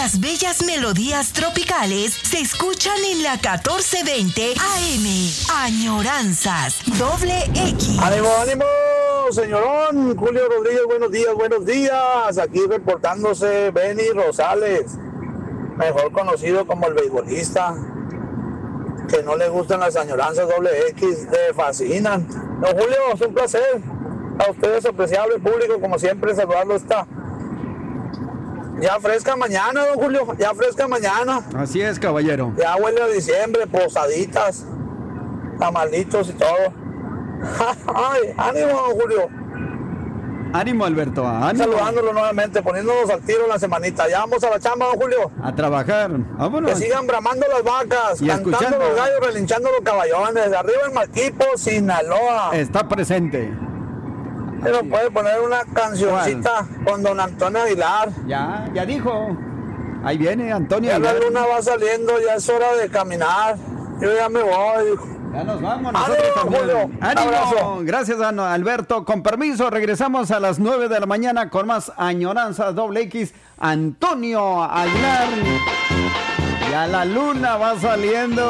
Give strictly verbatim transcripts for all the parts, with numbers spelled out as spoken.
Las bellas melodías tropicales se escuchan en la catorce veinte A M. Añoranzas, doble X. ¡Ánimo, ánimo, señorón! Julio Rodríguez, buenos días, buenos días. Aquí reportándose Benny Rosales, mejor conocido como el beisbolista, que no le gustan las añoranzas doble X, le fascinan. Don Julio, es un placer. A ustedes, apreciable público, como siempre, saludarlo está. Ya fresca mañana, don Julio, ya fresca mañana. Así es, caballero. Ya huele a diciembre, posaditas, tamalitos y todo. Ay, ánimo, don Julio. Ánimo, Alberto, ánimo. Saludándolo nuevamente, poniéndonos al tiro en la semanita. Ya vamos a la chamba, don Julio. A trabajar, vámonos. Que sigan bramando las vacas, y cantando escuchando los gallos, relinchando los caballones. Arriba el Maquipo, Sinaloa. Está presente. Pero puede poner una cancioncita con don Antonio Aguilar. Ya, ya dijo. Ahí viene Antonio Ya Aguilar. la luna va saliendo, ya es hora de caminar. Yo ya me voy, dijo. Ya nos vamos nosotros ánimo, también. Julio. ¡Ánimo! Abrazo. Gracias, Alberto. Con permiso, regresamos a las nueve de la mañana con más Añoranzas doble X. Antonio Aguilar. Ya la luna va saliendo.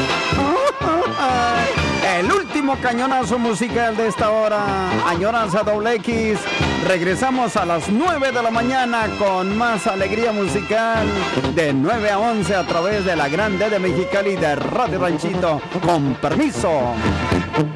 El último cañonazo musical de esta hora. Añoranza doble X. Regresamos a las nueve de la mañana con más alegría musical. De nueve a once a través de la Grande de Mexicali de Radio Ranchito. Con permiso.